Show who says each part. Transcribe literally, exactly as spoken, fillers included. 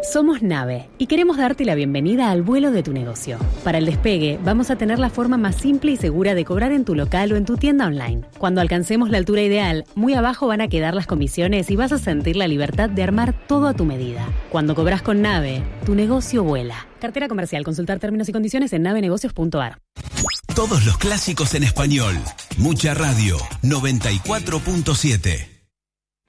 Speaker 1: Somos Nave y queremos darte la bienvenida al vuelo de tu negocio. Para el despegue, vamos a tener la forma más simple y segura de cobrar en tu local o en tu tienda online. Cuando alcancemos la altura ideal, muy abajo van a quedar las comisiones y vas a sentir la libertad de armar todo a tu medida. Cuando cobras con Nave, tu negocio vuela. Cartera comercial. Consultar términos y condiciones en navenegocios punto a r.
Speaker 2: Todos los clásicos en español. Mucha Radio noventa y cuatro punto siete.